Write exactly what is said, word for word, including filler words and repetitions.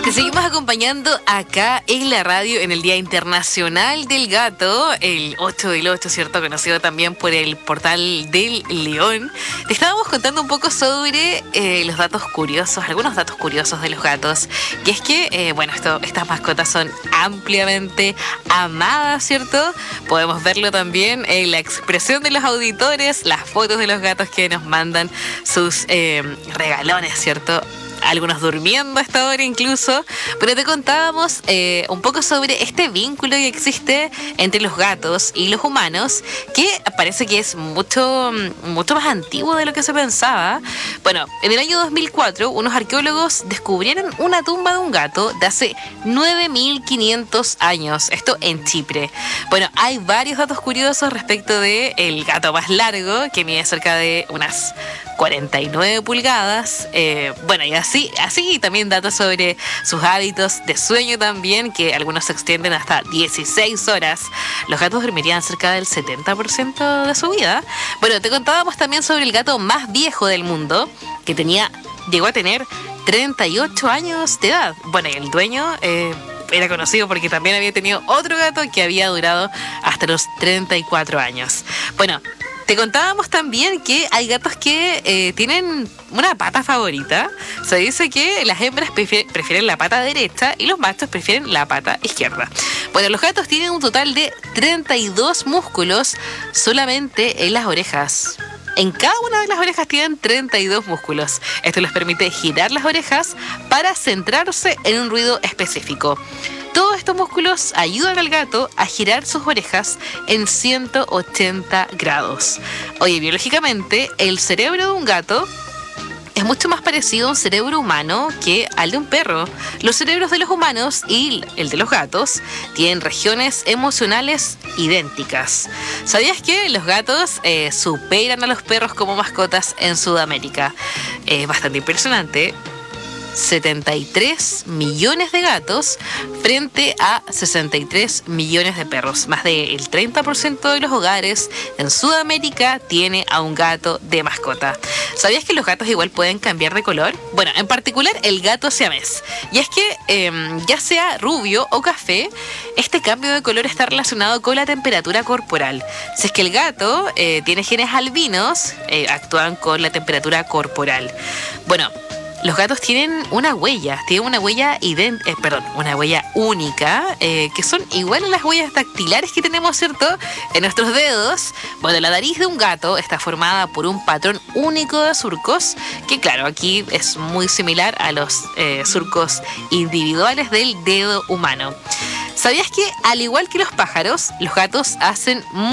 Te seguimos acompañando acá en la radio en el Día Internacional del Gato, el ocho del ocho, ¿cierto? Conocido también por el Portal del León. Te estábamos contando un poco sobre eh, los datos curiosos, algunos datos curiosos de los gatos. Y es que, eh, bueno, esto, estas mascotas son ampliamente amadas, ¿cierto? Podemos verlo también en la expresión de los auditores, las fotos de los gatos que nos mandan sus eh, regalones, ¿cierto? Algunos durmiendo a esta hora incluso, pero te contábamos eh, un poco sobre este vínculo que existe entre los gatos y los humanos, que parece que es mucho, mucho más antiguo de lo que se pensaba. Bueno, en el año dos mil cuatro, unos arqueólogos descubrieron una tumba de un gato de hace nueve mil quinientos años, esto en Chipre. Bueno, hay varios datos curiosos respecto de el gato más largo, que mide cerca de unas cuarenta y nueve pulgadas, eh, bueno, y así, así también datos sobre sus hábitos de sueño también, que algunos se extienden hasta dieciséis horas. Los gatos dormirían cerca del setenta por ciento de su vida. Bueno, te contábamos también sobre el gato más viejo del mundo, que tenía, llegó a tener treinta y ocho años de edad. Bueno, y el dueño eh, era conocido porque también había tenido otro gato que había durado hasta los treinta y cuatro años. Bueno, te contábamos también que hay gatos que eh, tienen una pata favorita. Se dice que las hembras prefieren, prefieren la pata derecha y los machos prefieren la pata izquierda. Bueno, los gatos tienen un total de treinta y dos músculos solamente en las orejas. En cada una de las orejas tienen treinta y dos músculos. Esto les permite girar las orejas para centrarse en un ruido específico. Todos estos músculos ayudan al gato a girar sus orejas en ciento ochenta grados. Oye, biológicamente, el cerebro de un gato es mucho más parecido a un cerebro humano que al de un perro. Los cerebros de los humanos y el de los gatos tienen regiones emocionales idénticas. ¿Sabías que los gatos eh, superan a los perros como mascotas en Sudamérica? Es bastante impresionante. setenta y tres millones de gatos frente a sesenta y tres millones de perros. Más del treinta por ciento de los hogares en Sudamérica tiene a un gato de mascota. ¿Sabías que los gatos igual pueden cambiar de color? Bueno, en particular el gato siamés. Y es que eh, ya sea rubio o café, este cambio de color está relacionado con la temperatura corporal. Si es que el gato eh, tiene genes albinos, eh, actúan con la temperatura corporal. Bueno, los gatos tienen una huella, tienen una huella ident- eh, perdón, una huella única, eh, que son iguales a las huellas dactilares que tenemos, ¿cierto?, en nuestros dedos. Bueno, la nariz de un gato está formada por un patrón único de surcos, que claro, aquí es muy similar a los eh, surcos individuales del dedo humano. ¿Sabías que, al igual que los pájaros, los gatos hacen